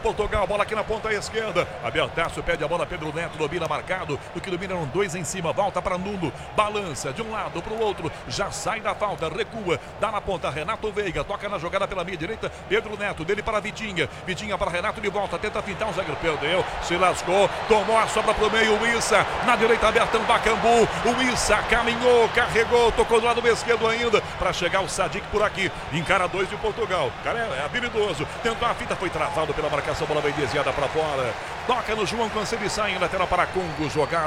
Portugal, bola aqui na ponta esquerda. Abertaço, pede a bola, Pedro Neto, domina marcado. Do que dominam 2 em cima, volta para Nuno. Balança de um lado para o outro. Já sai da falta, recua. Dá na ponta, Renato Veiga. Toca na jogada pela meia direita. Pedro Neto, dele para Vitinha. Vitinha para Renato de volta. Tenta fintar, o zagueiro perdeu. Se lascou. Tomou a sobra para o meio. O Issa na direita, Bertão Bacambu. O Issa caminhou, carregou. Tocou do lado esquerdo ainda. Para chegar o Sadik por aqui. Encara 2 de Portugal. O cara é habilidoso. Tentou a fita, foi travado pela marcação. Bola bem desviada para fora. Toca no João Cancelo e sai em lateral para Congo jogar.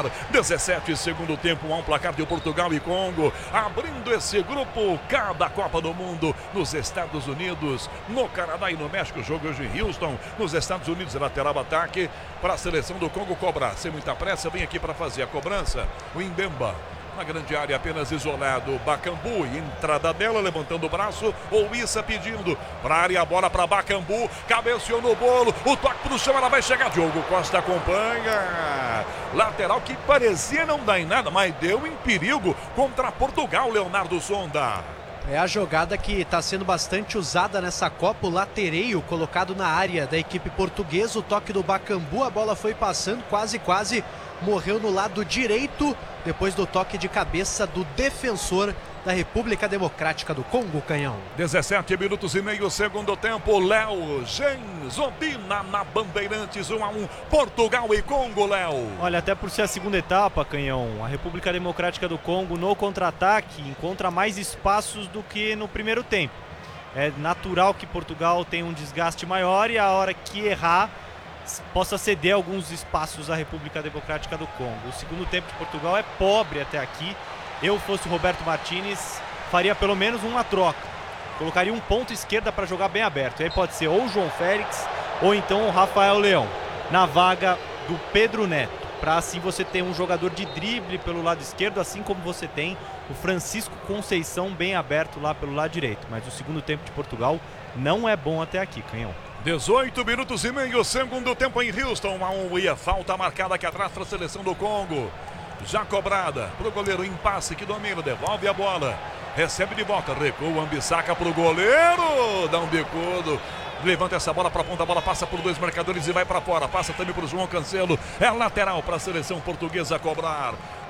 17 segundo tempo, há um placar de Portugal e Congo. Abrindo esse grupo K da Copa do Mundo nos Estados Unidos, no Canadá e no México. Jogo hoje em Houston, nos Estados Unidos. Lateral ataque para a seleção do Congo cobrar. Sem muita pressa, vem aqui para fazer a cobrança. O Indemba. Na grande área, apenas isolado. Bacambu, entrada dela, levantando o braço. Ou Issa pedindo para a área, a bola para Bacambu. Cabeceou no bolo. O toque para o chão, ela vai chegar. Diogo Costa acompanha. Lateral que parecia não dar em nada, mas deu em perigo contra Portugal, Leonardo Sonda. É a jogada que está sendo bastante usada nessa Copa, o latereio colocado na área da equipe portuguesa. O toque do Bacambu, a bola foi passando, quase morreu no lado direito, depois do toque de cabeça do defensor da República Democrática do Congo, Canhão. 17 minutos e meio, segundo tempo. Léo Genzobina na Bandeirantes, 1-1, Portugal e Congo, Léo. Olha, até por ser a segunda etapa, Canhão, a República Democrática do Congo no contra-ataque encontra mais espaços do que no primeiro tempo. É natural que Portugal tenha um desgaste maior e a hora que errar possa ceder alguns espaços à República Democrática do Congo. O segundo tempo de Portugal é pobre até aqui. Eu fosse o Roberto Martinez, faria pelo menos uma troca. Colocaria um ponto esquerda para jogar bem aberto. E aí pode ser ou o João Félix ou então o Rafael Leão na vaga do Pedro Neto. Para assim você ter um jogador de drible pelo lado esquerdo, assim como você tem o Francisco Conceição bem aberto lá pelo lado direito. Mas o segundo tempo de Portugal não é bom até aqui, Canhão. 18 minutos e meio, segundo tempo em Houston. 1-1 e a falta marcada aqui atrás para a seleção do Congo. Já cobrada para o goleiro, impasse que domina, devolve a bola. Recebe de volta, recua, Ambissaca para o goleiro. Dá um bicudo. Levanta essa bola para a ponta, a bola passa por 2 marcadores e vai para fora. Passa também para o João Cancelo. É lateral para a seleção portuguesa cobrar.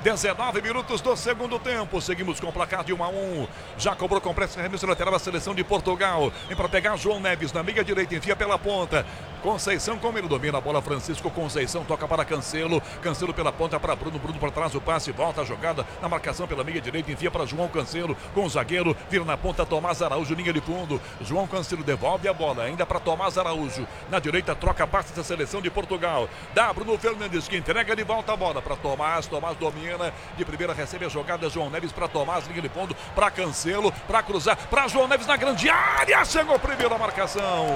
19 minutos do segundo tempo. Seguimos com o placar de 1-1. Já cobrou com pressa, arremesso lateral a seleção de Portugal. Vem para pegar João Neves na meia direita, enfia pela ponta. Conceição como ele domina a bola. Francisco Conceição toca para Cancelo. Cancelo pela ponta para Bruno. Bruno para trás, o passe, volta a jogada na marcação pela meia direita, enfia para João Cancelo com o zagueiro. Vira na ponta Tomás Araújo, linha de fundo. João Cancelo devolve a bola ainda para Tomás Araújo. Na direita troca passe da seleção de Portugal. Dá Bruno Fernandes que entrega de volta a bola para Tomás. Tomás domina. De primeira recebe a jogada, João Neves para Tomás, linha de fundo, para Cancelo, para cruzar, para João Neves na grande área, chegou primeiro a marcação.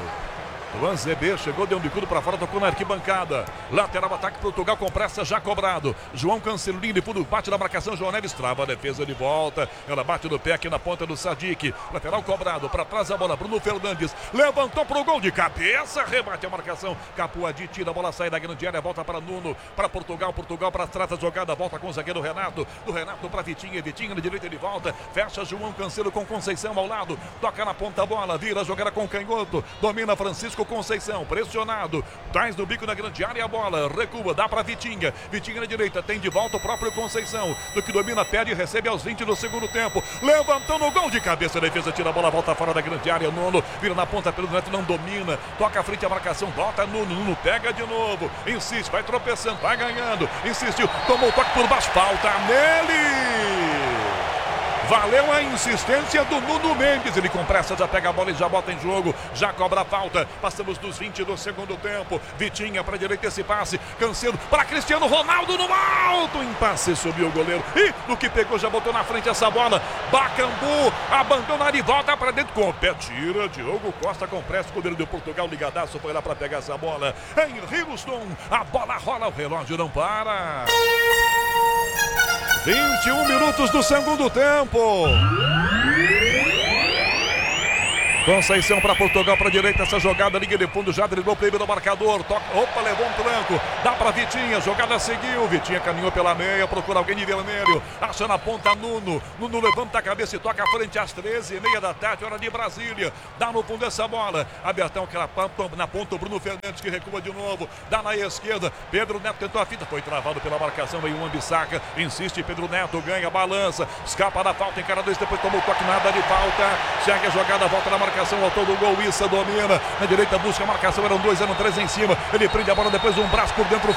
O Anzebê chegou, deu um bicudo para fora, tocou na arquibancada. Lateral ataque Portugal com pressa, já cobrado. João Cancelo, linha de fundo, bate na marcação, João Neves trava a defesa de volta. Ela bate no pé aqui na ponta do Sadik. Lateral cobrado, para trás a bola, Bruno Fernandes. Levantou para o gol de cabeça, rebate a marcação. Capuadi tira a bola, sai da grande área, volta para Nuno, para Portugal. Portugal para trás a jogada, volta com o zagueiro Renato. Do Renato para Vitinha, Vitinha na direita de volta. Fecha João Cancelo com Conceição ao lado. Toca na ponta a bola, vira a jogada com canhoto. Domina Francisco Conceição, pressionado, traz do bico na grande área a bola, recua, dá para Vitinha, Vitinha na direita, tem de volta o próprio Conceição, do que domina, perde e recebe aos 20 do segundo tempo, levantando o gol de cabeça, a defesa tira a bola, volta fora da grande área, Nuno, vira na ponta pelo Neto, não domina, toca à frente a marcação, volta Nuno, pega de novo, insiste, vai tropeçando, vai ganhando, insistiu, tomou o toque por baixo, falta nele! Valeu a insistência do Nuno Mendes. Ele com pressa já pega a bola e já bota em jogo. Já cobra a falta. Passamos dos 20 do segundo tempo. Vitinha para a direita esse passe. Cancelo para Cristiano Ronaldo no alto. Impasse, subiu o goleiro. E no que pegou já botou na frente essa bola. Bacambu abandona e volta para dentro. Com o pé tira. Diogo Costa com pressa. O goleiro de Portugal ligadaço foi lá para pegar essa bola. Em Houston. A bola rola. O relógio não para. 21 minutos do segundo tempo. Conceição para Portugal, para a direita, essa jogada, linha de fundo, já driblou o primeiro marcador, toca, opa, levou um tranco, dá para Vitinha, jogada seguiu, Vitinha caminhou pela meia, procura alguém de vermelho, acha na ponta Nuno levanta a cabeça e toca à frente às 13h30 da tarde, hora de Brasília, dá no fundo essa bola, Abertão que na ponta, o Bruno Fernandes que recua de novo, dá na esquerda, Pedro Neto tentou a fita, foi travado pela marcação, veio um Ambissaca, insiste, Pedro Neto ganha, balança, escapa da falta, encara dois, depois toma o toque, nada de falta, segue a jogada, volta na marcação, autor do gol, Issa domina, na direita busca a marcação, eram 2, eram 3 em cima, ele prende a bola, depois um braço por dentro,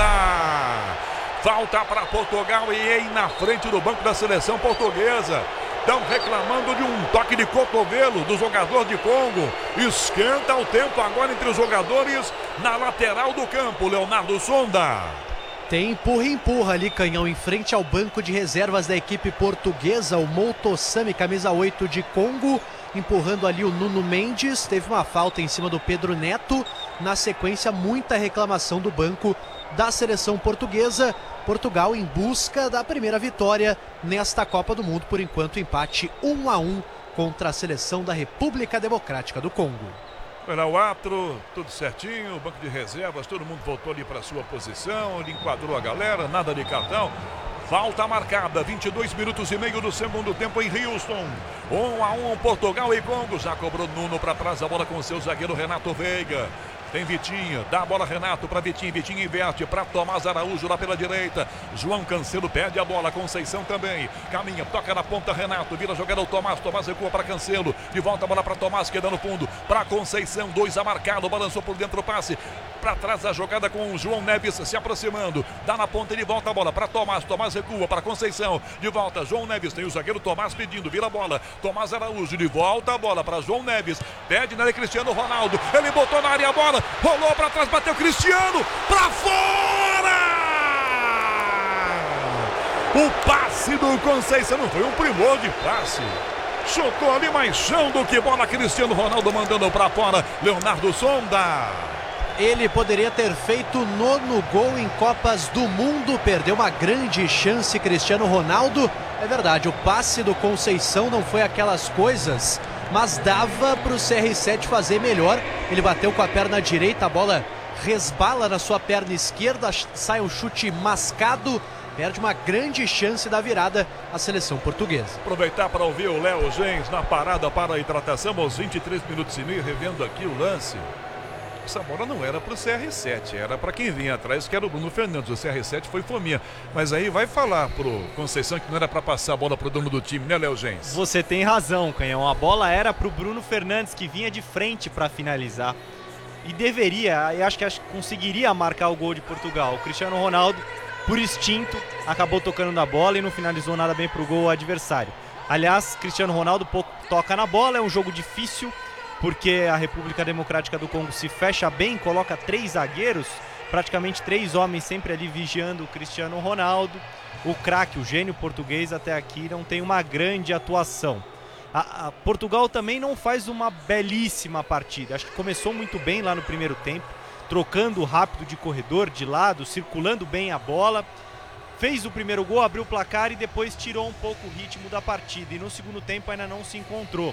falta para Portugal e aí na frente do banco da seleção portuguesa. Estão reclamando de um toque de cotovelo do jogador de Congo. Esquenta o tempo agora entre os jogadores na lateral do campo, Leonardo Sonda. Tem empurra ali, Canhão, em frente ao banco de reservas da equipe portuguesa, o Moutosami, camisa 8 de Congo, empurrando ali o Nuno Mendes, teve uma falta em cima do Pedro Neto, na sequência muita reclamação do banco da seleção portuguesa. Portugal em busca da primeira vitória nesta Copa do Mundo, por enquanto empate 1-1 contra a seleção da República Democrática do Congo. Era o árbitro, tudo certinho, o banco de reservas, todo mundo voltou ali para sua posição, ele enquadrou a galera, nada de cartão. Falta marcada, 22 minutos e meio do segundo tempo em Houston. 1-1 Portugal e Congo, já cobrou Nuno para trás, a bola com o seu zagueiro Renato Veiga. Tem Vitinha, dá a bola Renato para Vitinho, Vitinho inverte para Tomás Araújo lá pela direita, João Cancelo perde a bola, Conceição também, caminha, toca na ponta Renato, vira a jogada o Tomás recua para Cancelo, de volta a bola para Tomás, que dá no fundo, para Conceição, 2 a marcado, balançou por dentro o passe, para trás a jogada com o João Neves se aproximando, dá na ponta e de volta a bola para Tomás recua para Conceição, de volta João Neves, tem o zagueiro Tomás pedindo, vira a bola, Tomás Araújo, de volta a bola para João Neves, pede na área Cristiano Ronaldo, ele botou na área a bola, rolou para trás, bateu Cristiano, para fora! O passe do Conceição não foi um primor de passe. Chutou ali mais chão do que bola, Cristiano Ronaldo mandando para fora, Leonardo Sonda. Ele poderia ter feito 9º gol em Copas do Mundo, perdeu uma grande chance Cristiano Ronaldo. É verdade, o passe do Conceição não foi aquelas coisas, mas dava para o CR7 fazer melhor. Ele bateu com a perna direita, a bola resbala na sua perna esquerda, sai um chute mascado, perde uma grande chance da virada a seleção portuguesa. Aproveitar para ouvir o Léo Gens na parada para a hidratação, aos 23 minutos e meio, revendo aqui o lance. Essa bola não era para o CR7, era para quem vinha atrás, que era o Bruno Fernandes. O CR7 foi fominha. Mas aí vai falar pro Conceição que não era para passar a bola pro dono do time, né, Léo Gens? Você tem razão, Canhão. A bola era pro Bruno Fernandes, que vinha de frente para finalizar. E deveria, eu acho que conseguiria marcar o gol de Portugal. O Cristiano Ronaldo, por instinto, acabou tocando na bola e não finalizou nada bem pro gol adversário. Aliás, Cristiano Ronaldo pouco toca na bola, é um jogo difícil, porque a República Democrática do Congo se fecha bem, coloca 3 zagueiros, praticamente 3 homens sempre ali vigiando o Cristiano Ronaldo. O craque, o gênio português até aqui não tem uma grande atuação. A Portugal também não faz uma belíssima partida, acho que começou muito bem lá no primeiro tempo, trocando rápido de corredor, de lado, circulando bem a bola. Fez o primeiro gol, abriu o placar e depois tirou um pouco o ritmo da partida. E no segundo tempo ainda não se encontrou.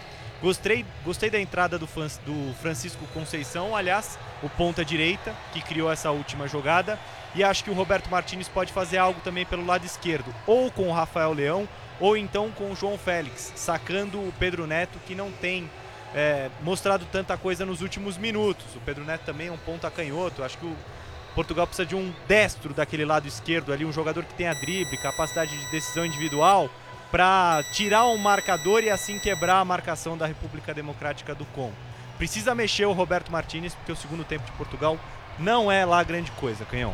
Gostei da entrada do Francisco Conceição, aliás, o ponta direita, que criou essa última jogada. E acho que o Roberto Martínez pode fazer algo também pelo lado esquerdo, ou com o Rafael Leão, ou então com o João Félix, sacando o Pedro Neto, que não tem mostrado tanta coisa nos últimos minutos. O Pedro Neto também é um ponta canhoto, acho que o Portugal precisa de um destro daquele lado esquerdo ali, um jogador que tenha drible, capacidade de decisão individual, para tirar um marcador e assim quebrar a marcação da República Democrática do Congo. Precisa mexer o Roberto Martínez, porque o segundo tempo de Portugal não é lá grande coisa, Canhão.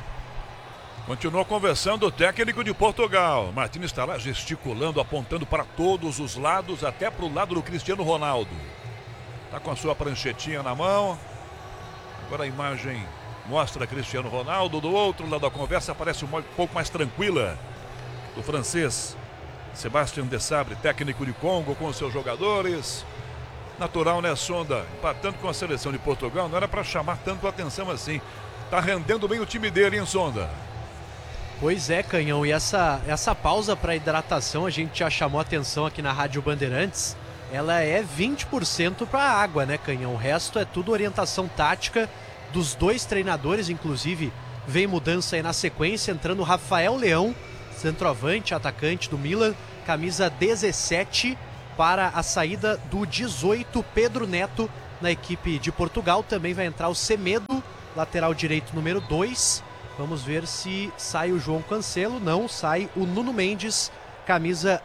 Continua conversando o técnico de Portugal. Martínez está lá gesticulando, apontando para todos os lados, até para o lado do Cristiano Ronaldo. Está com a sua pranchetinha na mão. Agora a imagem mostra Cristiano Ronaldo. Do outro lado da conversa parece um pouco mais tranquila do francês Sébastien Desabre, técnico de Congo, com os seus jogadores. Natural, né, Sonda? Empatando com a seleção de Portugal, não era para chamar tanto a atenção assim. Tá rendendo bem o time dele, hein, Sonda? Pois é, Canhão, e essa pausa para hidratação a gente já chamou atenção aqui na Rádio Bandeirantes. ela é 20% para a água, né, Canhão? O resto é tudo orientação tática dos dois treinadores, inclusive vem mudança aí na sequência, entrando Rafael Leão, centroavante, atacante do Milan, camisa 17, para a saída do 18, Pedro Neto, na equipe de Portugal. Também vai entrar o Semedo, lateral direito número 2. Vamos ver se sai o João Cancelo. Não, sai o Nuno Mendes, camisa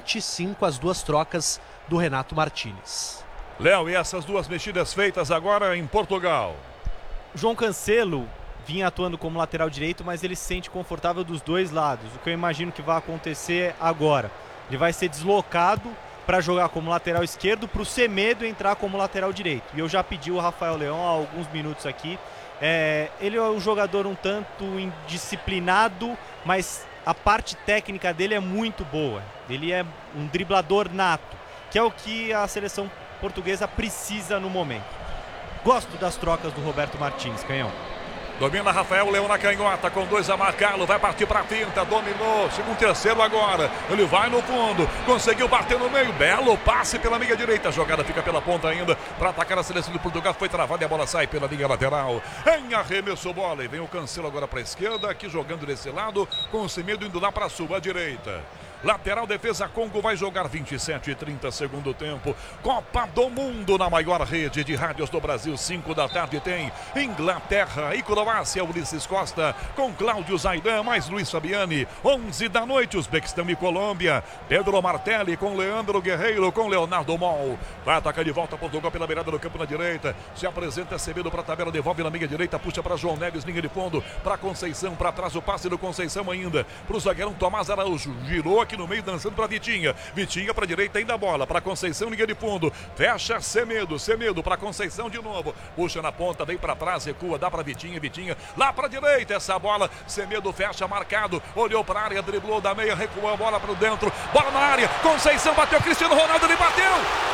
25, as duas trocas do Renato Martínez. Léo, e essas duas mexidas feitas agora em Portugal? João Cancelo vinha atuando como lateral direito, mas ele se sente confortável dos dois lados. O que eu imagino que vai acontecer agora, ele vai ser deslocado para jogar como lateral esquerdo, para o Semedo entrar como lateral direito. E eu já pedi o Rafael Leão há alguns minutos aqui. Ele é um jogador um tanto indisciplinado, mas a parte técnica dele é muito boa. Ele é um driblador nato, que é o que a seleção portuguesa precisa no momento. Gosto das trocas do Roberto Martins, Canhão. Domina Rafael Leão na canhota, com 2 a marcá-lo, vai partir para a finta, dominou, segundo, terceiro agora, ele vai no fundo, conseguiu bater no meio, belo passe pela meia direita, a jogada fica pela ponta ainda, para atacar a seleção de Portugal, foi travada e a bola sai pela linha lateral, em arremesso bola, e vem o Cancelo agora para a esquerda, aqui jogando desse lado, com o Semedo indo lá para a sua direita. Lateral defesa, Congo vai jogar 27 e 30 segundo tempo. Copa do Mundo na maior rede de rádios do Brasil. 5 da tarde tem Inglaterra e Croácia. Ulisses Costa com Cláudio Zaidan, mais Luiz Fabiani. 11 da noite, Uzbequistão e Colômbia. Pedro Martelli com Leandro Guerreiro, com Leonardo Mol. Vai atacar de volta Portugal pela beirada do campo na direita. Se apresenta Semedo para a tabela, devolve na meia direita, puxa para João Neves, linha de fundo, para Conceição, para trás o passe do Conceição ainda. Para o zagueirão Tomás Araújo. Girou aqui no meio, dançando para Vitinha. Vitinha para a direita, ainda a bola para Conceição, linha de fundo. Fecha Semedo, Semedo para Conceição de novo. Puxa na ponta, vem para trás, recua, dá para Vitinha, Vitinha lá para a direita. Essa bola, Semedo fecha, marcado. Olhou para a área, driblou da meia, recuou a bola para dentro. Bola na área, Conceição bateu, Cristiano Ronaldo, ele bateu.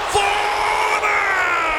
Fora!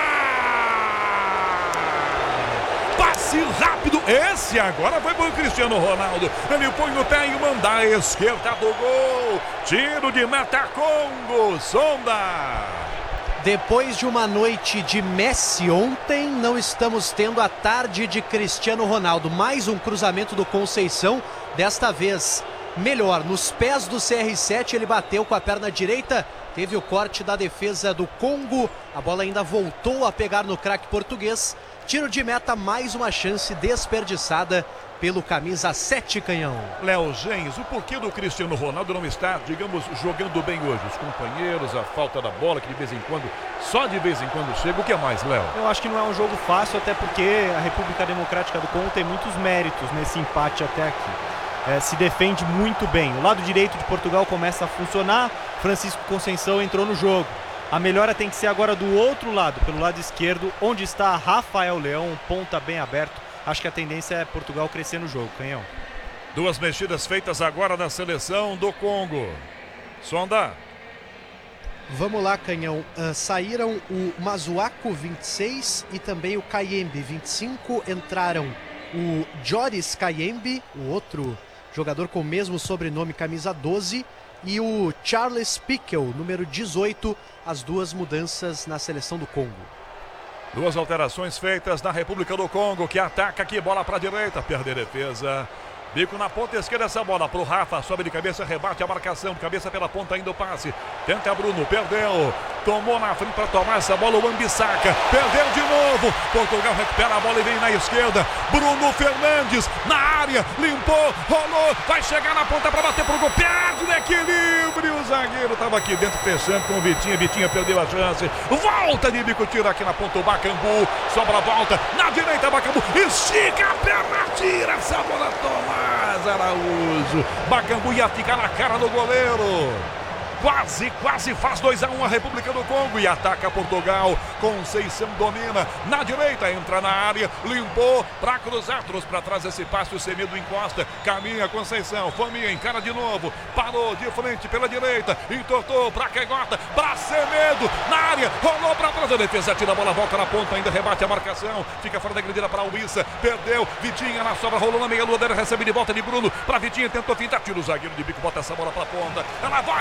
Passe rápido, esse agora foi para o Cristiano Ronaldo. Ele põe no pé e manda a esquerda do gol. Tiro de meta, Congo, Sonda. Depois de uma noite de Messi ontem, não estamos tendo a tarde de Cristiano Ronaldo. Mais um cruzamento do Conceição, desta vez melhor. Nos pés do CR7, ele bateu com a perna direita. Teve o corte da defesa do Congo. A bola ainda voltou a pegar no craque português. Tiro de meta, mais uma chance desperdiçada pelo camisa 7, Canhão. Léo Gens, o porquê do Cristiano Ronaldo não estar, digamos, jogando bem hoje? Os companheiros, a falta da bola, que de vez em quando, só de vez em quando chega. O que é mais, Léo? Eu acho que não é um jogo fácil, até porque a República Democrática do Congo tem muitos méritos nesse empate até aqui. Se defende muito bem. O lado direito de Portugal começa a funcionar. Francisco Conceição entrou no jogo. A melhora tem que ser agora do outro lado, pelo lado esquerdo, onde está Rafael Leão, ponta bem aberto. Acho que a tendência é Portugal crescer no jogo, Canhão. Duas mexidas feitas agora na seleção do Congo. Sonda. Vamos lá, Canhão. Saíram o Mazuaco, 26, e também o Kayembe, 25. Entraram o Joris Kayembe, o outro jogador com o mesmo sobrenome, camisa 12, e o Charles Piquel, número 18, as duas mudanças na seleção do Congo. Duas alterações feitas na República do Congo, que ataca aqui, bola para a direita, perde a defesa. Bico na ponta esquerda, essa bola para o Rafa, sobe de cabeça, rebate a marcação, cabeça pela ponta, ainda o passe. Tenta Bruno, perdeu, tomou na frente para tomar essa bola, o Ambissaca, perdeu de novo. Portugal recupera a bola e vem na esquerda. Bruno Fernandes na área, limpou, rolou, vai chegar na ponta para bater pro gol, perde o equilíbrio. O zagueiro estava aqui dentro fechando com o Vitinha, Vitinha perdeu a chance. Volta de bico, tira aqui na ponta o Bacambu, sobra a volta, na direita Bacambu, estica a perna, tira essa bola, toma. Araújo, Bacambu ia ficar na cara do goleiro. Quase faz 2-1 a República do Congo e ataca Portugal. Conceição domina na direita, entra na área, limpou para cruzar, trouxe para trás esse passe, o Semedo encosta, caminha Conceição, Fominha encara de novo, parou de frente pela direita, entortou para Canhota, para Semedo na área, rolou para trás, a defesa tira a bola, volta na ponta, ainda rebate a marcação, fica fora da grandinha para o Issa, perdeu, Vitinha na sobra, rolou na meia lua dele, recebe de volta de Bruno, para Vitinha, tentou fintar, tira o zagueiro de bico, bota essa bola para a ponta, ela vai para fora.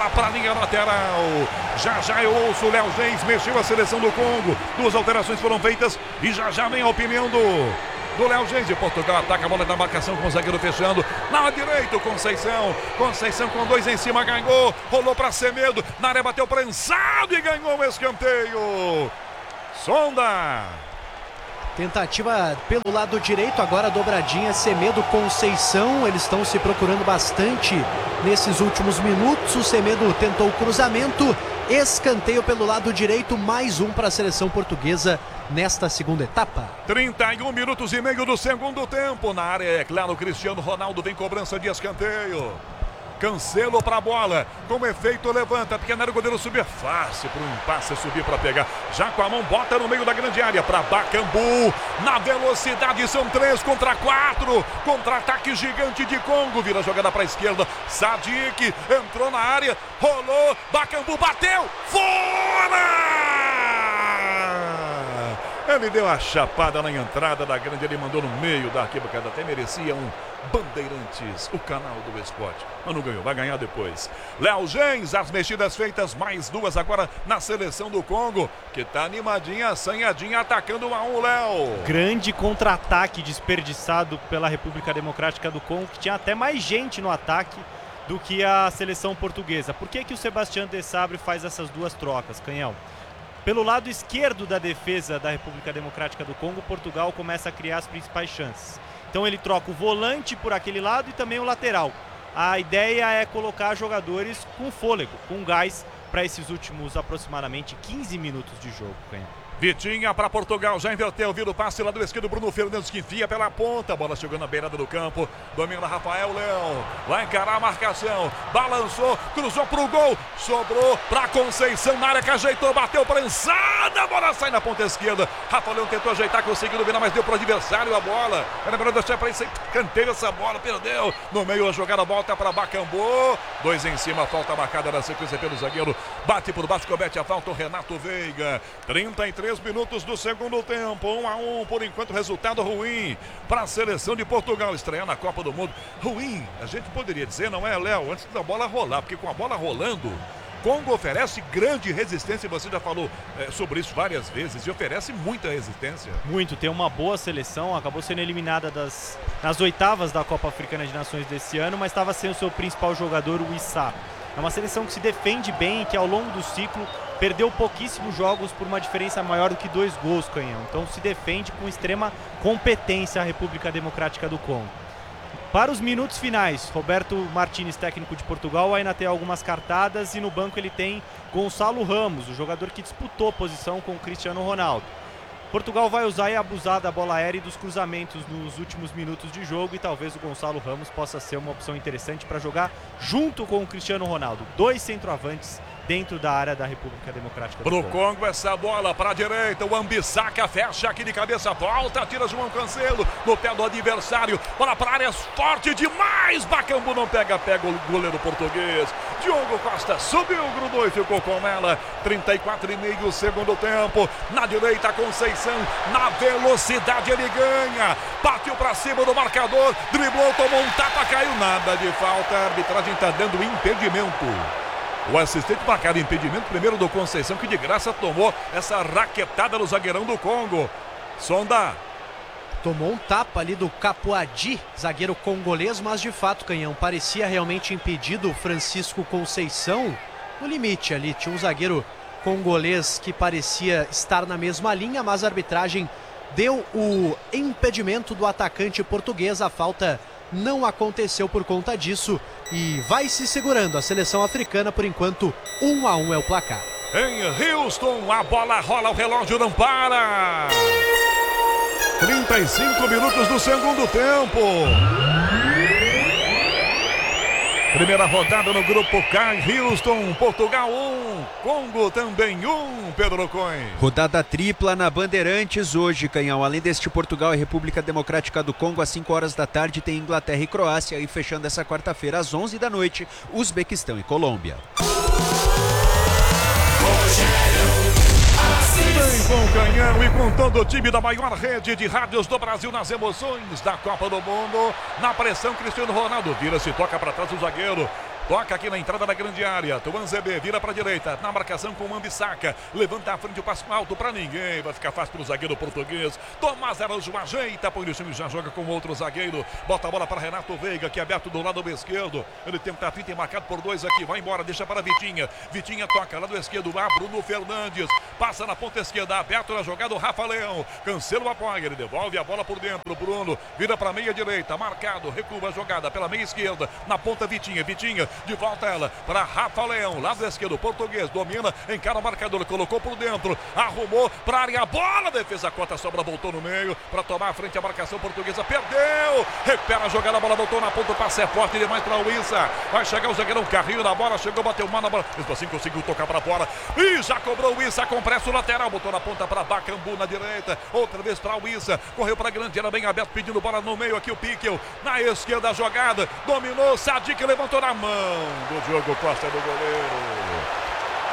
bola para a linha lateral. Já eu ouço o Léo Gens, mexeu a seleção do Congo. 2 alterações foram feitas e já vem a opinião do Léo Gens. De Portugal ataca a bola da marcação com o zagueiro fechando. Na direita, Conceição com 2 em cima, ganhou. Rolou para Semedo. Na área bateu prensado e ganhou um escanteio. Sonda. Tentativa pelo lado direito, agora dobradinha, Semedo, Conceição, eles estão se procurando bastante nesses últimos minutos. O Semedo tentou o cruzamento, escanteio pelo lado direito, mais um para a seleção portuguesa nesta segunda etapa. 31 minutos e meio do segundo tempo. Na área, é claro, Cristiano Ronaldo vem cobrança de escanteio. Cancelo para a bola, com efeito levanta, pequeno o goleiro subir, fácil para o impasse subir para pegar, já com a mão bota no meio da grande área, para Bakambu, na velocidade são 3 contra 4, contra-ataque gigante de Congo, vira a jogada para a esquerda, Sadik entrou na área, rolou, Bakambu bateu, fora! Ele deu a chapada na entrada da grande, ele mandou no meio da arquibancada, até merecia um Bandeirantes, o canal do esporte, mas não ganhou, vai ganhar depois. Léo Gens, as mexidas feitas, mais 2 agora na seleção do Congo, que tá animadinha, assanhadinha, atacando 1-1, Léo. Grande contra-ataque desperdiçado pela República Democrática do Congo, que tinha até mais gente no ataque do que a seleção portuguesa. Por que o Sebastião de Sabre faz essas 2 trocas, Canhão? Pelo lado esquerdo da defesa da República Democrática do Congo, Portugal começa a criar as principais chances. Então ele troca o volante por aquele lado e também o lateral. A ideia é colocar jogadores com fôlego, com gás, para esses últimos aproximadamente 15 minutos de jogo, Canhão. Vitinha para Portugal, já inverteu, vira o passe lá do esquerdo, Bruno Fernandes que enfia pela ponta, a bola chegou na beirada do campo, domina Rafael Leão, vai encarar a marcação, balançou, cruzou pro gol, sobrou para Conceição na área que ajeitou, bateu prensada, a bola sai na ponta esquerda, Rafael Leão tentou ajeitar, conseguiu dominar, mas deu pro adversário a bola, era melhor deixar para isso, canteiro essa bola, perdeu, no meio a jogada volta para Bakambu, 2 em cima, falta marcada na sequência pelo zagueiro, bate por baixo, comete a falta o Renato Veiga, 33 minutos do segundo tempo, 1-1, por enquanto resultado ruim para a seleção de Portugal, estrear na Copa do Mundo, ruim, a gente poderia dizer, não é, Léo, antes da bola rolar, porque com a bola rolando, Congo oferece grande resistência, você já falou sobre isso várias vezes, e oferece muita resistência. Muito, tem uma boa seleção, acabou sendo eliminada nas oitavas da Copa Africana de Nações desse ano, mas estava sendo o seu principal jogador, o Issa. É uma seleção que se defende bem e que ao longo do ciclo perdeu pouquíssimos jogos por uma diferença maior do que 2 gols, Canhão. Então se defende com extrema competência a República Democrática do Congo. Para os minutos finais, Roberto Martínez, técnico de Portugal, ainda tem algumas cartadas e no banco ele tem Gonçalo Ramos, o jogador que disputou posição com o Cristiano Ronaldo. Portugal vai usar e abusar da bola aérea e dos cruzamentos nos últimos minutos de jogo e talvez o Gonçalo Ramos possa ser uma opção interessante para jogar junto com o Cristiano Ronaldo. 2 centroavantes dentro da área da República Democrática do Congo. Pro Congo essa bola para a direita, o Ambissaca fecha aqui de cabeça, volta, tira João Cancelo no pé do adversário, bola para a área, forte demais, Bakambu não pega o goleiro português, Diogo Costa subiu, grudou e ficou com ela, 34,5 segundo tempo, na direita Conceição, na velocidade ele ganha, partiu para cima do marcador, driblou, tomou um tapa, caiu, nada de falta, a arbitragem está dando impedimento. O assistente marcado impedimento primeiro do Conceição, que de graça tomou essa raquetada no zagueirão do Congo. Sonda. Tomou um tapa ali do Capuadi, zagueiro congolês, mas de fato, Canhão, parecia realmente impedido o Francisco Conceição. No limite ali, tinha um zagueiro congolês que parecia estar na mesma linha, mas a arbitragem deu o impedimento do atacante português, a falta não aconteceu por conta disso e vai se segurando a seleção africana, por enquanto 1-1 é o placar. Em Houston, a bola rola, o relógio não para. 35 minutos do segundo tempo. Primeira rodada no grupo K, Houston, Portugal 1, Congo também 1, Pedro Coin. Rodada tripla na Bandeirantes hoje, Canhão. Além deste Portugal e República Democrática do Congo, às 5 horas da tarde tem Inglaterra e Croácia. E fechando essa quarta-feira, às 11 da noite, Uzbequistão e Colômbia. Bem com o Canhão e com todo o time da maior rede de rádios do Brasil nas emoções da Copa do Mundo. Na pressão, Cristiano Ronaldo vira-se, toca para trás o zagueiro. Toca aqui na entrada da grande área. Tuanzebe vira para a direita. Na marcação com o Ambissaca. Levanta a frente o passo alto para ninguém. Vai ficar fácil para o zagueiro português. Tomás Araújo ajeita. Põe no time e já joga com outro zagueiro. Bota a bola para Renato Veiga, que é aberto do lado esquerdo. Ele tenta a fita e marcado por 2 aqui. Vai embora, deixa para Vitinha. Vitinha toca lado esquerdo. Lá Bruno Fernandes. Passa na ponta esquerda. Aberto na jogada o Rafa Leão. Cancela o apoio. Ele devolve a bola por dentro. Bruno vira para a meia direita. Marcado. Recua a jogada pela meia esquerda. Na ponta Vitinha. Vitinha de volta ela para Rafa Leão. Lado esquerdo. Português domina. Encara o marcador. Colocou por dentro. Arrumou para a área. Bola. Defesa corta. Sobra. Voltou no meio para tomar a frente a marcação portuguesa. Perdeu. Recupera a jogada. A bola voltou na ponta. O passe é forte demais para o Issa. Vai chegar o zagueirão. Carrinho na bola. Chegou. Bateu mal na bola. Mesmo assim conseguiu tocar para fora. E já cobrou o Issa. Com pressa o lateral. Botou na ponta para Bacambu na direita. Outra vez para o Issa. Correu para a grande área. Bem aberto. Pedindo bola no meio. Aqui o Piquel. Na esquerda a jogada. Dominou. Sadik levantou na mão do Diogo Costa do goleiro.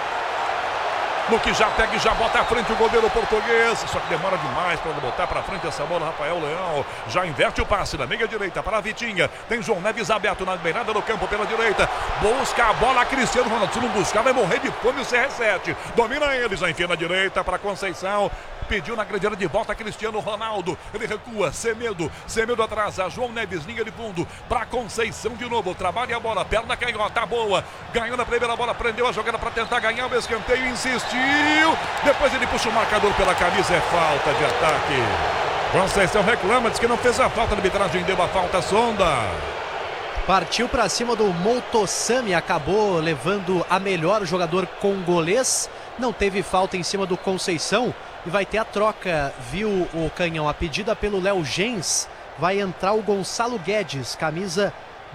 No que já pega e já bota à frente o goleiro português. Só que demora demais para botar para frente essa bola. Rafael Leão já inverte o passe na meia direita para a Vitinha. Tem João Neves aberto na beirada do campo pela direita. Busca a bola Cristiano Ronaldo. Se não buscar vai morrer de fome o CR7. Domina ele, já enfia na direita para Conceição. Pediu na grande área de volta Cristiano Ronaldo. Ele recua, Semedo. Semedo atrasa. João Neves, linha de fundo para Conceição de novo. Trabalha a bola, perna canhota, boa. Ganhou na primeira bola, prendeu a jogada para tentar ganhar o escanteio. Insistiu. Depois ele puxa o marcador pela camisa. É falta de ataque. Conceição reclama, diz que não fez a falta. A arbitragem deu a falta, Sonda. Partiu para cima do Moutosami, acabou levando a melhor o jogador congolês. Não teve falta em cima do Conceição. E vai ter a troca, viu o Canhão? A pedida pelo Léo Gens. Vai entrar o Gonçalo Guedes, camisa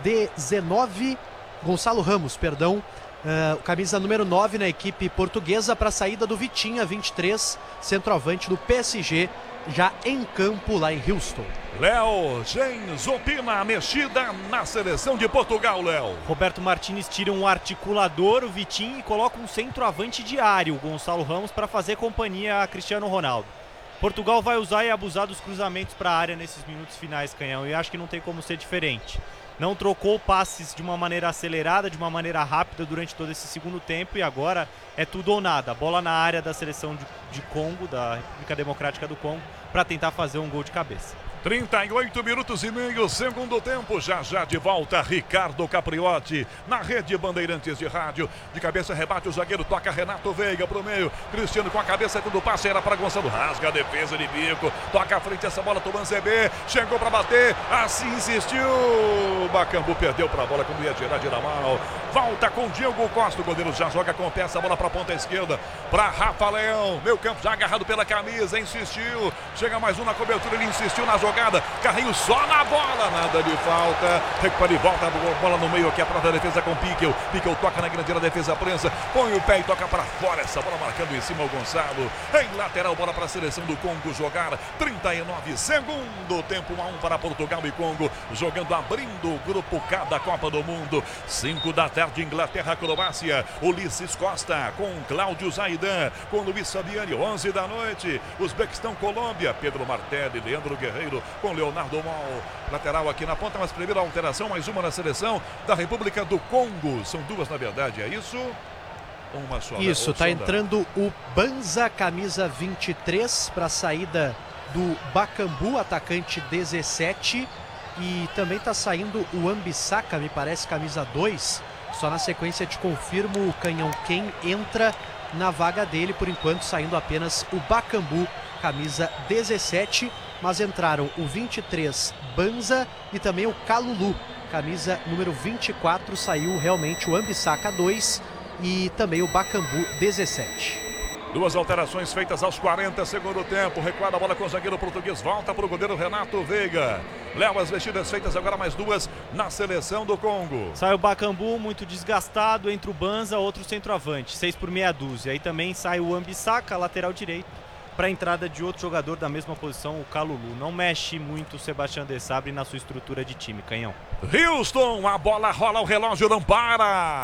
19. Gonçalo Ramos, perdão. Camisa número 9 na equipe portuguesa para a saída do Vitinha, 23, centroavante do PSG, já em campo lá em Houston. Léo Gens opina a mexida na seleção de Portugal, Léo. Roberto Martínez tira um articulador, o Vitinho, e coloca um centroavante diário, o Gonçalo Ramos, para fazer companhia a Cristiano Ronaldo. Portugal vai usar e abusar dos cruzamentos para a área nesses minutos finais, Canhão, e acho que não tem como ser diferente. Não trocou passes de uma maneira acelerada, de uma maneira rápida durante todo esse segundo tempo, e agora é tudo ou nada. Bola na área da seleção de Congo, da República Democrática do Congo, para tentar fazer um gol de cabeça. 38 minutos e meio, segundo tempo, já de volta, Ricardo Capriotti, na rede Bandeirantes de rádio, de cabeça rebate o zagueiro, toca Renato Veiga pro meio, Cristiano com a cabeça, tudo passe, era para Gonçalo, rasga a defesa de bico, toca à frente essa bola, Tuanzebe, chegou para bater, assim insistiu, Bacambu perdeu para a bola, quando ia girar mal, volta com Diogo Costa, o goleiro já joga com o pé, essa bola para a ponta esquerda, para Rafa Leão, meio campo já agarrado pela camisa, insistiu, chega mais um na cobertura, ele insistiu na jogada, carrinho só na bola, nada de falta, recupera e volta a bola no meio aqui, a própria defesa com Piquel, Piquel toca na grande área, defesa prensa, põe o pé e toca para fora, essa bola marcando em cima o Gonçalo, em lateral, bola para a seleção do Congo jogar, 39, segundo tempo, 1-1 para Portugal e Congo, jogando, abrindo o grupo K da Copa do Mundo, 5 da tarde, Inglaterra, Croácia, Ulisses Costa com Cláudio Zaidan, com Luiz Fabiani, 11 da noite, Uzbequistão, Colômbia, Pedro Martelli, Leandro Guerreiro, com Leonardo Mol, lateral aqui na ponta, mas primeira alteração, mais uma na seleção da República do Congo, são duas na verdade, é isso? Uma só. Isso, tá entrando o Banza, camisa 23, para a saída do Bacambu, atacante 17, e também tá saindo o Ambissaca, me parece, camisa 2, só na sequência te confirmo, o Canhão, quem entra na vaga dele, por enquanto saindo apenas o Bacambu, camisa 17, mas entraram o 23 Banza e também o Calulu, camisa número 24, saiu realmente o Ambissaca 2 e também o Bacambu 17. Duas alterações feitas aos 40, segundo tempo, recuada a bola com o zagueiro português, volta para o goleiro Renato Veiga. Léo, as vestidas feitas agora mais duas na seleção do Congo. Sai o Bacambu muito desgastado, entre o Banza, outro centroavante, 6 por meia dúzia. Aí também sai o Ambissaca, lateral direito, para a entrada de outro jogador da mesma posição, o Calulu. Não mexe muito o Sebastião de Sabre na sua estrutura de time, Canhão. Houston, a bola rola, o relógio não para.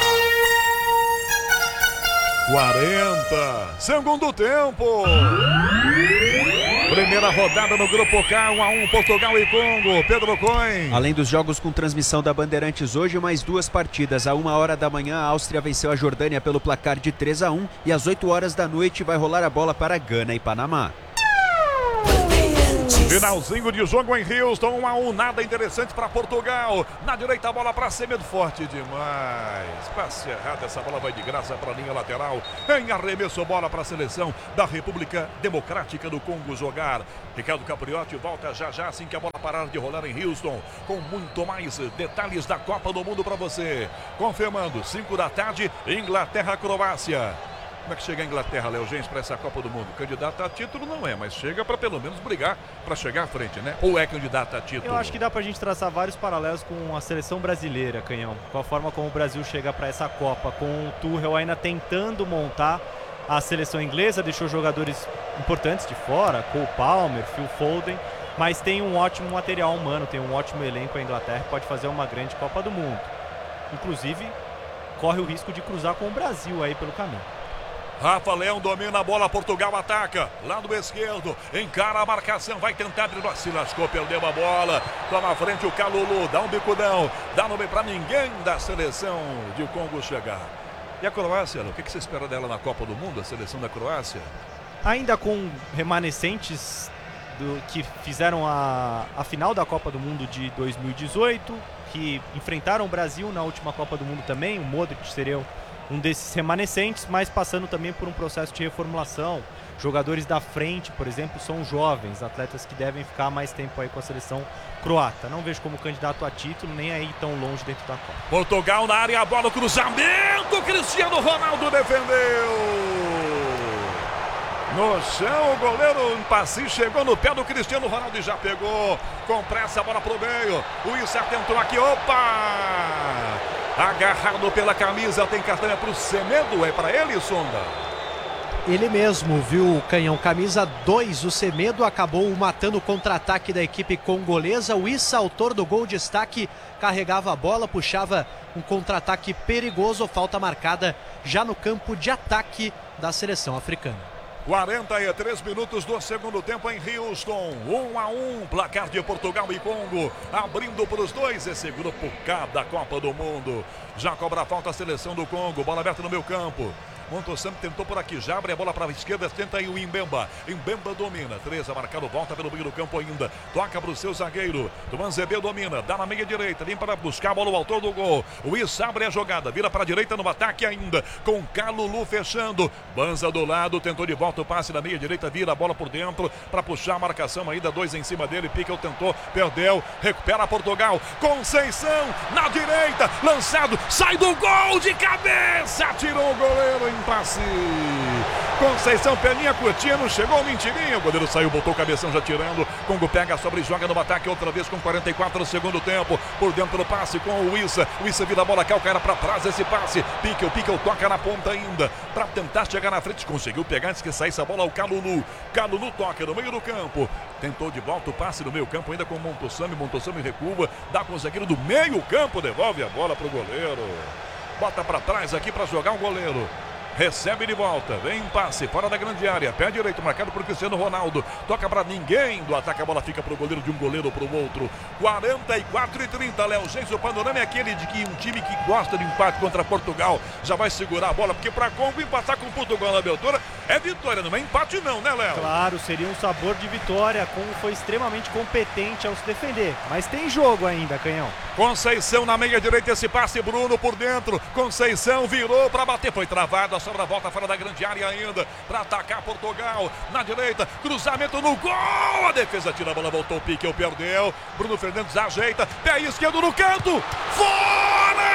40, segundo tempo. Primeira rodada no Grupo K, 1-1 Portugal e Congo. Pedro Cohen. Além dos jogos com transmissão da Bandeirantes hoje, mais 2 partidas. À 1h da manhã, a Áustria venceu a Jordânia pelo placar de 3-1 e às 8 horas da noite vai rolar a bola para Gana e Panamá. Finalzinho de jogo em Houston, 1-1, nada interessante para Portugal. Na direita a bola para Semedo, forte demais. Passe errado, essa bola vai de graça para a linha lateral. Em arremesso, bola para a seleção da República Democrática do Congo jogar. Ricardo Capriotti volta já assim que a bola parar de rolar em Houston, com muito mais detalhes da Copa do Mundo para você. Confirmando, 5 da tarde, Inglaterra-Croácia. Como é que chega a Inglaterra, Léo Gens, para essa Copa do Mundo? Candidato a título não é, mas chega para pelo menos brigar para chegar à frente, né? Ou é candidato a título? Eu acho que dá pra gente traçar vários paralelos com a seleção brasileira, Canhão. Com a forma como o Brasil chega para essa Copa, com o Tuchel ainda tentando montar a seleção inglesa, deixou jogadores importantes de fora, Cole Palmer, Phil Foden, mas tem um ótimo material humano, tem um ótimo elenco a Inglaterra, pode fazer uma grande Copa do Mundo. Inclusive, corre o risco de cruzar com o Brasil aí pelo caminho. Rafa Leão domina a bola, Portugal ataca, lado esquerdo, encara a marcação, vai tentar driblar, se lascou, perdeu a bola, toma à frente o Kalulu, dá um bicudão, dá no meio para ninguém da seleção de Congo chegar. E a Croácia, o que você espera dela na Copa do Mundo, a seleção da Croácia? Ainda com remanescentes que fizeram a final da Copa do Mundo de 2018, que enfrentaram o Brasil na última Copa do Mundo também, o Modric seria um desses remanescentes, mas passando também por um processo de reformulação. Jogadores da frente, por exemplo, são jovens, atletas que devem ficar mais tempo aí com a seleção croata. Não vejo como candidato a título, nem aí tão longe dentro da Copa. Portugal na área, a bola, o cruzamento, Cristiano Ronaldo defendeu. No chão, o goleiro Impassi chegou no pé do Cristiano Ronaldo e já pegou com pressa a bola pro meio. O Issa tentou aqui, opa! Agarrado pela camisa, tem cartão para o Semedo, é para ele, Sonda? Ele mesmo, viu, Canhão? Camisa 2, o Semedo acabou matando o contra-ataque da equipe congolesa. O Issa, autor do gol de destaque, carregava a bola, puxava um contra-ataque perigoso, falta marcada já no campo de ataque da seleção africana. 43 minutos do segundo tempo em Houston, 1-1, placar de Portugal e Congo, abrindo para os dois esse grupo K da Copa do Mundo. Já cobra a falta a seleção do Congo, bola aberta no meio campo. Montosami tentou por aqui, já abre a bola para a esquerda, tenta aí o Mbemba. Mbemba domina, 3 a marcado, volta pelo meio do campo ainda. Toca para o seu zagueiro, Tumanzebe domina, dá na meia direita, vem para buscar a bola, o autor do gol. O Issa abre a jogada, vira para a direita no ataque ainda, com Kalulu fechando. Banza do lado, tentou de volta o passe na meia direita, vira a bola por dentro para puxar a marcação ainda, 2 em cima dele, Piquel tentou, perdeu, recupera Portugal. Conceição na direita, lançado, sai do gol de cabeça, tirou o goleiro em passe. Conceição, perninha curtinha, não chegou, mentirinha. O goleiro saiu, botou o cabeção já tirando. Congo pega, sobra e joga no ataque outra vez com 44 no segundo tempo. Por dentro do passe com o Issa. O Issa vira a bola, calcaia para trás esse passe. Piquel toca na ponta ainda para tentar chegar na frente. Conseguiu pegar antes que saísse a bola ao Kalulu. Kalulu toca no meio do campo. Tentou de volta o passe no meio campo ainda com o Montosami. Montosami recua, dá com o zagueiro do meio campo, devolve a bola para o goleiro. Bota para trás aqui para jogar o goleiro. Recebe de volta, vem passe fora da grande área, pé direito marcado por Cristiano Ronaldo, toca para ninguém do ataque, a bola fica para o goleiro, de um goleiro para o outro. 44-30, Léo Gens, o panorama é aquele de que um time que gosta de empate contra Portugal já vai segurar a bola, porque para Congo empatar com Portugal na abertura é vitória, não é empate não, né, Léo? Claro, seria um sabor de vitória, Congo foi extremamente competente ao se defender, mas tem jogo ainda, Canhão. Conceição na meia direita, esse passe, Bruno por dentro, Conceição virou para bater, foi travado, sobra a volta fora da grande área ainda, para atacar Portugal, na direita, cruzamento no gol, a defesa tira a bola, voltou o Piquel, perdeu, Bruno Fernandes ajeita, pé esquerdo no canto, fora!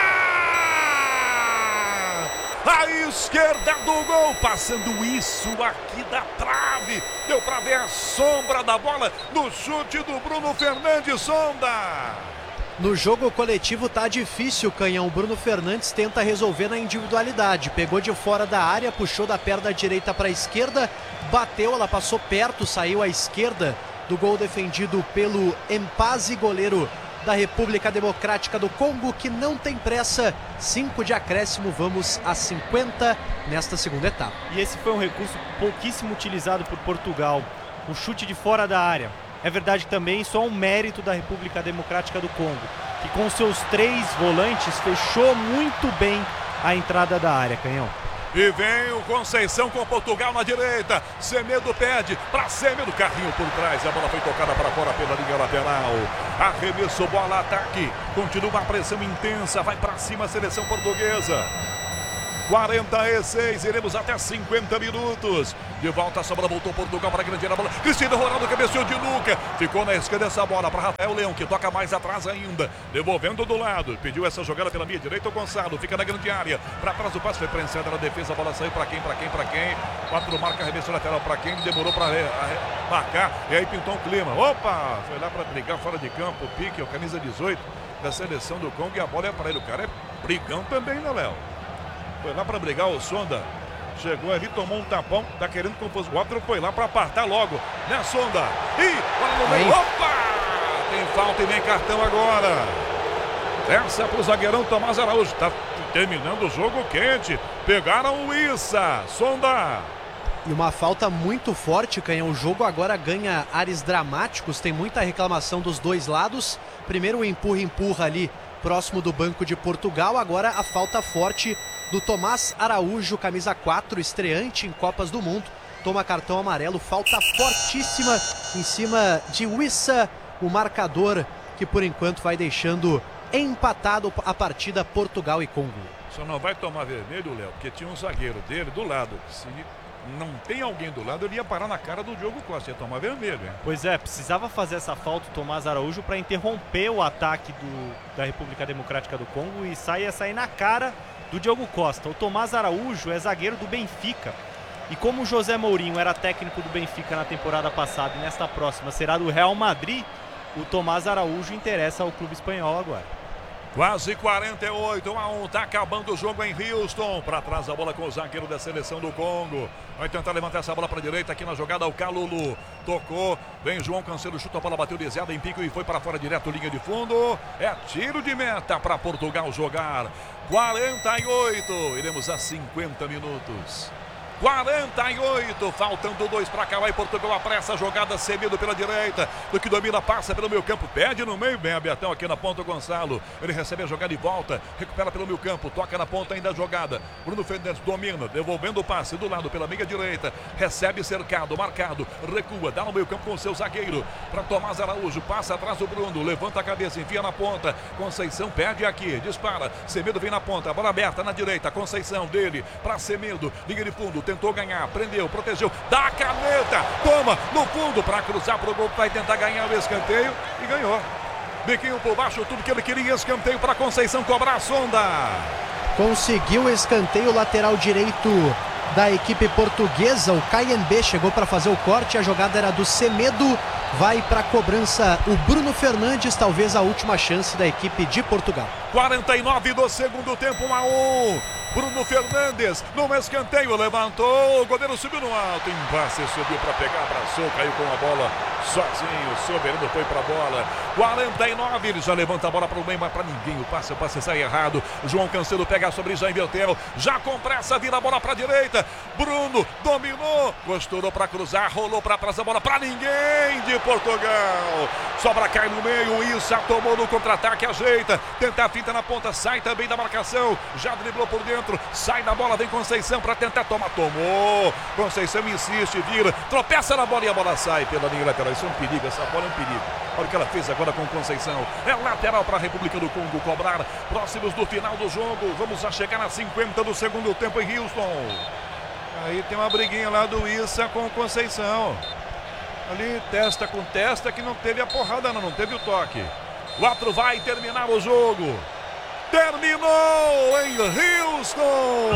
A esquerda do gol, passando isso aqui da trave, deu para ver a sombra da bola no chute do Bruno Fernandes, Sonda. No jogo coletivo tá difícil, Canhão. Bruno Fernandes tenta resolver na individualidade. Pegou de fora da área, puxou da perna direita para a esquerda, bateu, ela passou perto, saiu à esquerda do gol defendido pelo Mpassi, goleiro da República Democrática do Congo, que não tem pressa. 5 de acréscimo, vamos a 50 nesta segunda etapa. E esse foi um recurso pouquíssimo utilizado por Portugal. um chute de fora da área. É verdade também, só um mérito da República Democrática do Congo, que com seus 3 volantes fechou muito bem a entrada da área, Canhão. E vem o Conceição com Portugal na direita. Semedo pede para Semedo. Carrinho por trás. A bola foi tocada para fora pela linha lateral. Arremesso, bola, ataque. Continua a pressão intensa. Vai para cima a seleção portuguesa. 46, iremos até 50 minutos. De volta a sobra, voltou Portugal para a grande área. Bola. Cristiano Ronaldo cabeceou de Luca. Ficou na esquerda essa bola para Rafael Leão, que toca mais atrás ainda. Devolvendo do lado. Pediu essa jogada pela minha direita. O Gonçalo fica na grande área. Para trás o passe foi prensado na defesa. A bola saiu para quem? 4 marca, arremesso lateral para quem? Demorou para marcar. E aí pintou um clima. Opa! Foi lá para brigar fora de campo. O Pique, o camisa 18 da seleção do Congo. E a bola é para ele. O cara é brigão também, né, Léo? Foi lá para brigar o Sonda. Chegou ali, tomou um tapão. Tá querendo confusão. O outro foi lá para apartar logo. Né, Sonda? Ih, bola no meio. Opa! Tem falta e vem cartão agora. Essa pro zagueirão Tomás Araújo. Tá terminando o jogo quente. Pegaram o Issa. Sonda. E uma falta muito forte, Canhão. O jogo agora ganha ares dramáticos. Tem muita reclamação dos dois lados. Primeiro o empurra ali próximo do banco de Portugal. Agora a falta forte do Tomás Araújo, camisa 4, estreante em Copas do Mundo. Toma cartão amarelo, falta fortíssima em cima de Wissa, o marcador que por enquanto vai deixando empatado a partida Portugal e Congo. Só não vai tomar vermelho, Léo, porque tinha um zagueiro dele do lado. Se não tem alguém do lado, ele ia parar na cara do Diogo Costa, ia tomar vermelho, hein? Pois é, precisava fazer essa falta o Tomás Araújo para interromper o ataque da República Democrática do Congo e sair na cara do Diogo Costa. O Tomás Araújo é zagueiro do Benfica. E como o José Mourinho era técnico do Benfica na temporada passada e nesta próxima será do Real Madrid, o Tomás Araújo interessa ao clube espanhol agora. Quase 48 a 1, tá acabando o jogo em Houston. Para trás a bola com o zagueiro da seleção do Congo. Vai tentar levantar essa bola para a direita aqui na jogada o Calulu. Tocou, vem João Cancelo, chuta a bola, bateu desviada em pico e foi para fora direto, linha de fundo. É tiro de meta para Portugal jogar. 48, iremos a 50 minutos. 48, faltando 2 para acabar e Portugal apressa a jogada, Semedo pela direita, do que domina, passa pelo meio campo, pede no meio, bem abertão aqui na ponta o Gonçalo, ele recebe a jogada de volta, recupera pelo meio campo, toca na ponta ainda a jogada, Bruno Fernandes domina, devolvendo o passe do lado pela meia direita, recebe cercado, marcado, recua, dá no meio campo com o seu zagueiro, para Tomás Araújo, passa atrás do Bruno, levanta a cabeça, enfia na ponta, Conceição perde aqui, dispara, Semedo vem na ponta, bola aberta na direita, Conceição dele, para Semedo, liga de fundo, tentou ganhar, prendeu, protegeu, dá a caneta, toma no fundo para cruzar pro gol, vai tentar ganhar o escanteio e ganhou. Biquinho por baixo, tudo que ele queria, escanteio para Conceição cobrar a Sonda. Conseguiu o escanteio, lateral direito da equipe portuguesa, o KNB chegou para fazer o corte, a jogada era do Semedo, vai para a cobrança o Bruno Fernandes, talvez a última chance da equipe de Portugal. 49 do segundo tempo, 1 a 1. Bruno Fernandes no escanteio, levantou, o goleiro subiu no alto, embaixo, subiu para pegar, abraçou, caiu com a bola sozinho, Soberano foi para a bola. 49, ele já levanta a bola para o meio, mas para ninguém, o passe sai errado. João Cancelo pega sobre, já inverteu, já com pressa, vira a bola para a direita. Bruno dominou, costurou para cruzar, rolou para trás a bola para ninguém de Portugal. Sobra, cai no meio, Issa tomou no contra-ataque, ajeita, tenta a finta na ponta, sai também da marcação, já driblou por dentro, sai da bola, vem Conceição para tentar tomar, tomou. Conceição insiste, vira, tropeça na bola e a bola sai pela linha lateral. Isso é um perigo, essa bola é um perigo. Olha o que ela fez agora com Conceição. É lateral para a República do Congo cobrar. Próximos do final do jogo. Vamos a chegar a 50 do segundo tempo em Houston. Aí tem uma briguinha lá do Issa com Conceição. Ali testa com testa que não teve a porrada, não teve o toque. O outro vai terminar o jogo. Terminou em Houston.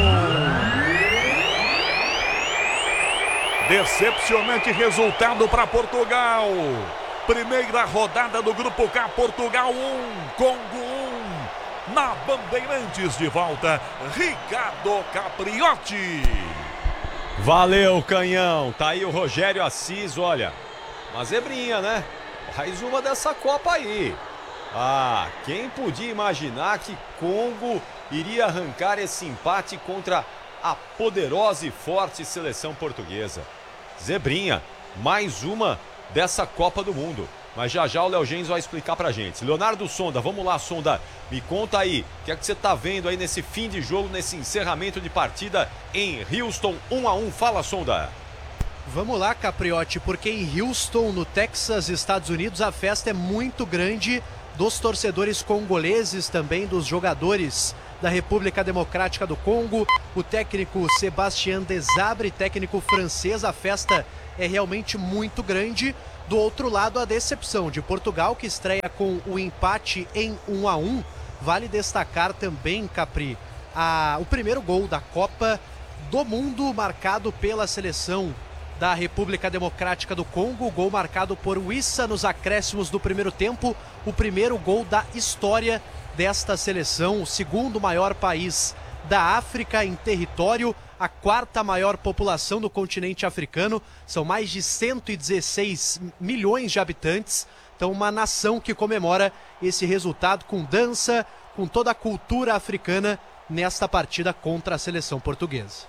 Decepcionante resultado para Portugal. Primeira rodada do Grupo K, Portugal 1, Congo 1. Na Bandeirantes de volta, Ricardo Capriotti. Valeu, Canhão. Tá aí o Rogério Assis, olha. Uma zebrinha, né? Mais uma dessa Copa aí. Ah, quem podia imaginar que Congo iria arrancar esse empate contra a poderosa e forte seleção portuguesa? Zebrinha, mais uma dessa Copa do Mundo. Mas já já o Léo Gens vai explicar pra gente. Leonardo Sonda, vamos lá, Sonda, me conta aí, o que é que você tá vendo aí nesse fim de jogo, nesse encerramento de partida em Houston, 1-1, fala, Sonda. Vamos lá, Capriotti, porque em Houston, no Texas, Estados Unidos, a festa é muito grande dos torcedores congoleses, também dos jogadores da República Democrática do Congo, o técnico Sébastien Desabre, técnico francês, a festa é realmente muito grande. Do outro lado, a decepção de Portugal, que estreia com o empate em 1-1. Vale destacar também, Capri, o primeiro gol da Copa do Mundo marcado pela seleção da República Democrática do Congo, o gol marcado por Wissa nos acréscimos do primeiro tempo, o primeiro gol da história desta seleção, o segundo maior país da África em território, a quarta maior população do continente africano, são mais de 116 milhões de habitantes, então uma nação que comemora esse resultado com dança, com toda a cultura africana nesta partida contra a seleção portuguesa.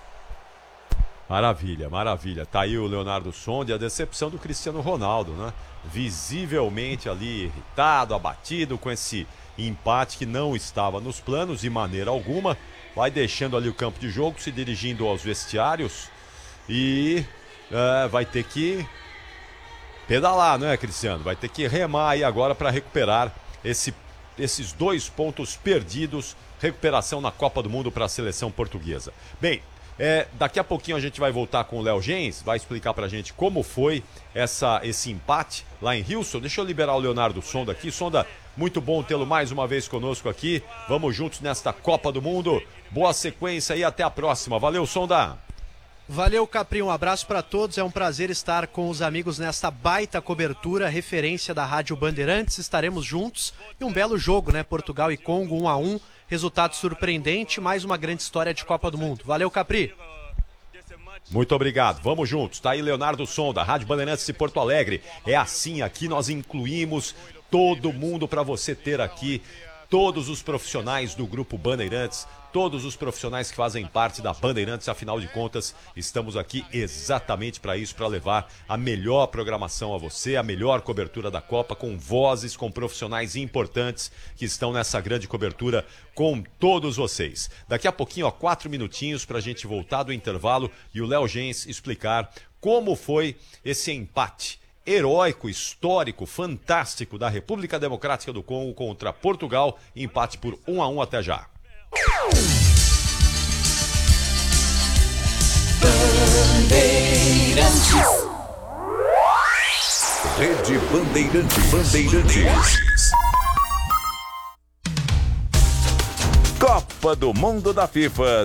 Maravilha, maravilha. Tá aí o Leonardo Sonda e a decepção do Cristiano Ronaldo, né? Visivelmente ali irritado, abatido com esse empate que não estava nos planos de maneira alguma. Vai deixando ali o campo de jogo, se dirigindo aos vestiários e vai ter que pedalar, não é, Cristiano? Vai ter que remar aí agora para recuperar esses 2 pontos perdidos. Recuperação na Copa do Mundo para a seleção portuguesa. Bem, daqui a pouquinho a gente vai voltar com o Léo Gens, vai explicar pra gente como foi esse empate lá em Houston. Deixa eu liberar o Leonardo Sonda aqui. Sonda, muito bom tê-lo mais uma vez conosco aqui. Vamos juntos nesta Copa do Mundo. Boa sequência e até a próxima. Valeu, Sonda. Valeu, Capri, um abraço para todos, é um prazer estar com os amigos nesta baita cobertura, referência da Rádio Bandeirantes, estaremos juntos e um belo jogo, né, Portugal e Congo 1-1, resultado surpreendente, mais uma grande história de Copa do Mundo. Valeu, Capri. Muito obrigado, vamos juntos, tá aí Leonardo Sonda, Rádio Bandeirantes de Porto Alegre, é assim, aqui nós incluímos todo mundo para você ter aqui, todos os profissionais do Grupo Bandeirantes, todos os profissionais que fazem parte da Bandeirantes, afinal de contas, estamos aqui exatamente para isso, para levar a melhor programação a você, a melhor cobertura da Copa, com vozes, com profissionais importantes que estão nessa grande cobertura com todos vocês. Daqui a pouquinho, 4 minutinhos para a gente voltar do intervalo e o Léo Gens explicar como foi esse empate heróico, histórico, fantástico da República Democrática do Congo contra Portugal, empate por 1-1 até já. Bandeirantes. Rede Bandeirantes. Copa do Mundo da FIFA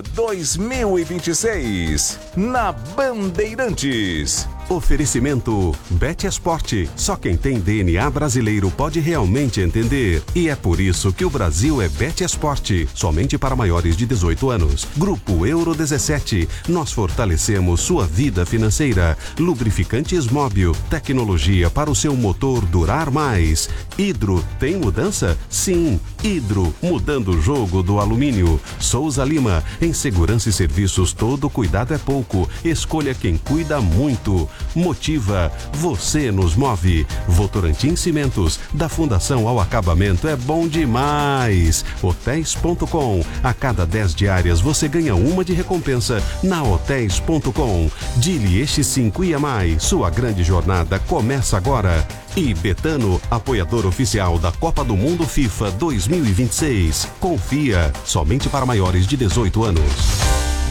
2026 na Bandeirantes. Oferecimento Bet Esporte. Só quem tem DNA brasileiro pode realmente entender. E é por isso que o Brasil é Bet Esporte. Somente para maiores de 18 anos. Grupo Euro 17. Nós fortalecemos sua vida financeira. Lubrificantes Móbil. Tecnologia para o seu motor durar mais. Hidro. Tem mudança? Sim. Hidro. Mudando o jogo do alumínio. Souza Lima. Em segurança e serviços, todo cuidado é pouco. Escolha quem cuida muito. Motiva, você nos move. Votorantim Cimentos, da fundação ao acabamento é bom demais. Hotéis.com, a cada 10 diárias você ganha uma de recompensa na Hotéis.com. Dili X5 e mais, sua grande jornada começa agora. E Betano, apoiador oficial da Copa do Mundo FIFA 2026. Confia, somente para maiores de 18 anos.